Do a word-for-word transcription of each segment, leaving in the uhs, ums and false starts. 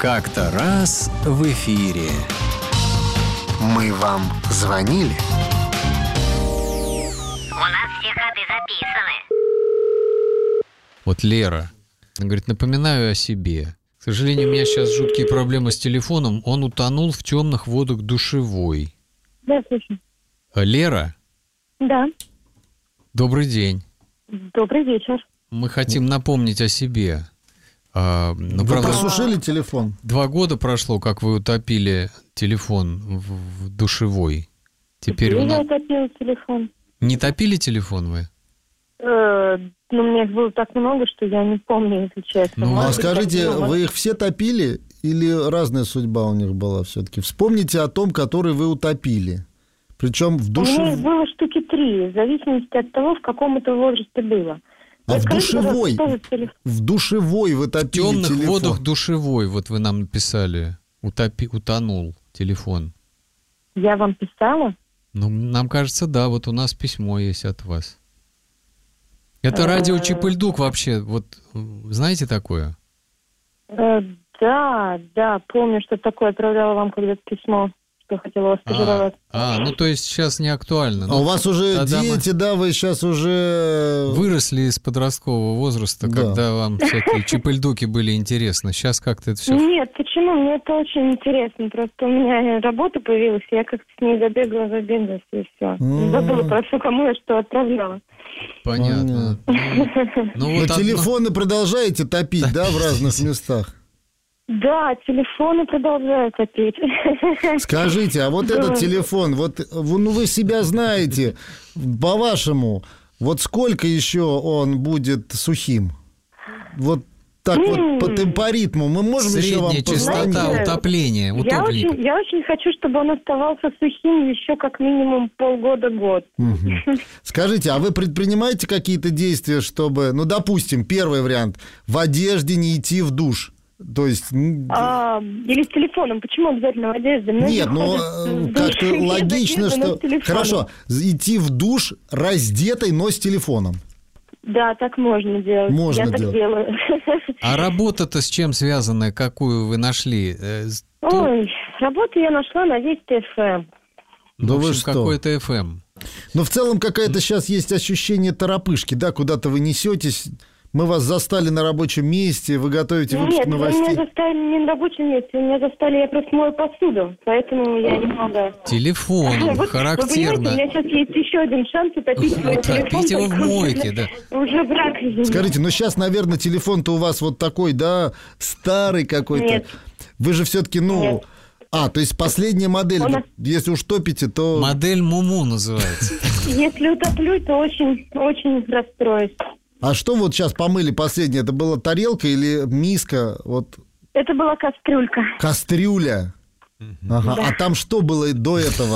Как-то раз в эфире. Мы вам звонили? У нас все ходы записаны. Вот Лера, она говорит, напоминаю о себе. К сожалению, у меня сейчас жуткие проблемы с телефоном. Он утонул в темных водах душевой. Да, слушаю. Лера? Да. Добрый день. Добрый вечер. Мы хотим напомнить о себе. А, ну, вы правда, просушили телефон? Два года прошло, как вы утопили телефон в, в душевой. Теперь Где у нас... я утопила телефон? Не топили телефон вы? Э, ну, у меня их было так много, что я не помню, если честно. Ну, А Может быть, скажите, я думала- вы их все топили или разная судьба у них была все-таки? Вспомните о том, который вы утопили. Причем в У душе... меня их было штуки три, в зависимости от того, в каком это возрасте было. А в Скажите, душевой? пожалуйста, что за телефон? В душевой вы В топили темных телефон. водах душевой, вот вы нам написали, утопи... утонул телефон. Я вам писала? Ну, нам кажется, да, вот у нас письмо есть от вас. Это радио Чип-и-Льдук вообще, вот знаете такое? Э, да, да, помню, что такое отправляла вам когда-то письмо, что хотела вас стажировать. А, ну то есть сейчас не актуально. А Ну, у вас уже тогда мы дети, да, вы сейчас уже... выросли из подросткового возраста, Да. когда вам всякие Чип-и-Льдуки были интересны. Сейчас как-то это все... Нет, почему? Мне это очень интересно. Просто у меня работа появилась, я как-то с ней забегала, забегалась, и все. М. Забыла про все, кому я что отправляла. Понятно. Ну, ну, Но вот одно- телефоны продолжаете топить, да, в разных местах? Да, телефоны продолжают топить. Скажите, а вот Да. этот телефон, вот вы- ну вы себя знаете, по-вашему, вот сколько еще он будет сухим? Вот так вот М. по темпоритму мы можем еще вам Средняя частота Знаете, утопления, Я утопленника. очень, я очень хочу, чтобы он оставался сухим еще как минимум полгода-год. Мгм. Скажите, а вы предпринимаете какие-то действия, чтобы, ну, допустим, первый вариант, в одежде не идти в душ? То есть... м, А, или с телефоном. Почему обязательно в одежде? Многие Нет, ну ходят э, в душ как-то без логично, одежды, но что... с телефоном. Хорошо, идти в душ раздетой, но с телефоном. Да, так можно делать. Можно я так делать. делаю. А работа-то с чем связана, какую вы нашли? Э, с- то- Ой, работу я нашла на Вести эф эм. Да в вы общем, что? какой-то эф эм. Но в целом какая-то сейчас есть ощущение торопышки, да, куда-то вы несетесь, мы вас застали на рабочем месте, вы готовите выпуск Нет, вы меня новостей. застали не на рабочем месте, вы меня застали, я просто мою посуду, поэтому я немного... Телефоном, Вот, характерно. Вы понимаете, у меня сейчас есть еще один шанс утопить свой телефон. Утопить его в только мойке, уже- да. Уже в раковине. Скажите, ну сейчас, наверное, телефон-то у вас вот такой, да, старый какой-то. Нет. Вы же все-таки, ну... Нет. А, то есть последняя модель, Он- вот если уж топите, то... Модель Муму называется. Если утоплю, то очень, очень расстроюсь. А что вот сейчас помыли последнее? Это была тарелка или миска? Вот Это была кастрюлька. кастрюля. Ага. Да. А там что было до этого?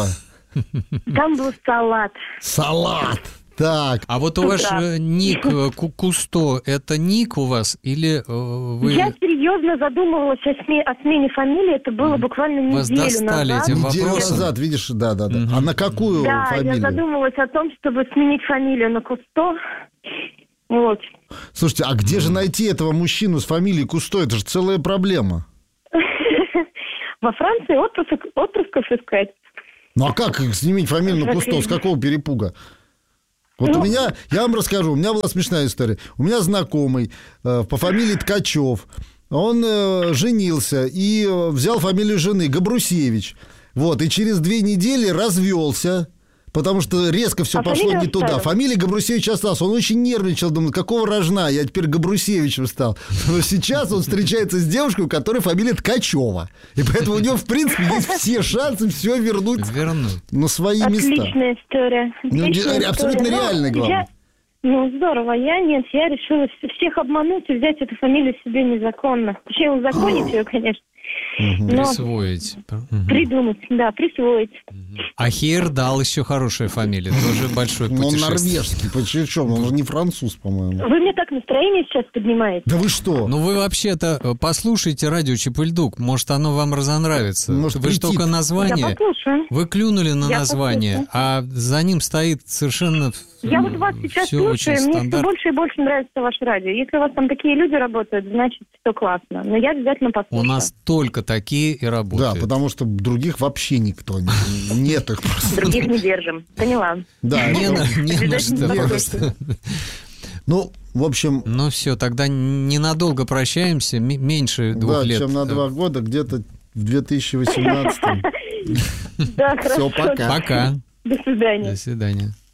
Там был салат. Салат. Так. А вот у вас Да. э, ник э, Ку- Кусто, это ник у вас или э, вы... Я серьезно задумывалась о, сме- о смене фамилии. Это было буквально Вас неделю достали назад. этим Неделю вопросом? назад, видишь, да, да, да. Мгм. А на какую Да, фамилию? я задумывалась о том, чтобы сменить фамилию на Кусто. Вот. Слушайте, а где же найти этого мужчину с фамилией Кусто? Это же целая проблема. Во Франции отпрыск, отпрысков искать. Ну а как сменить фамилию на Кусто? С какого перепуга? Вот Ну. у меня, я вам расскажу, у меня была смешная история. У меня знакомый э, по фамилии Ткачев. Он э, женился и э, взял фамилию жены Габрусевич. Вот, и через две недели развелся. Потому что резко все А пошло фамилия не туда. осталась? Фамилия Габрусевич осталась. Он очень нервничал, думал, какого рожна, я теперь Габрусевичем стал. Но сейчас он встречается с девушкой, у которой фамилия Ткачева. И поэтому у него, в принципе, есть все шансы все вернуть Вернуть. на свои места. Отличная история. Ну, Отличная ре- абсолютно история. Но реальная, главное. я- Ну, здорово. Я нет, я решила вс- всех обмануть и взять эту фамилию себе незаконно. Точнее, узаконить ее, конечно. Но Присвоить. Мгм. придумать, да, присвоить. А Хейердал еще хорошая фамилия, тоже большой Ну, он путешественник. норвежский, почему? Он же не француз, по-моему. Вы мне так настроение сейчас поднимаете. Да вы что? Ну, вы вообще-то э, послушайте радио Чип-и-Льдук, может, оно вам разонравится. Может, Вы же прийти. только Я название, послушаю. вы клюнули на Я название, послушаю. а за ним стоит совершенно... Я вот вас сейчас все очень слушаю, мне все стандарт. больше и больше нравится ваше радио. Если у вас там такие люди работают, значит, все классно. Но я обязательно У послушаю. нас только такие и Да, работают. потому что других вообще никто не, нет их просто. Других не держим. Поняла. Да, Не на, не на Обязательно что послушаю. просто. ну, в общем, Ну все, тогда ненадолго прощаемся, м- меньше двух да, лет. чем на два года, где-то в две тысячи восемнадцатом. Да, хорошо. Все, пока. Пока. До свидания. До свидания.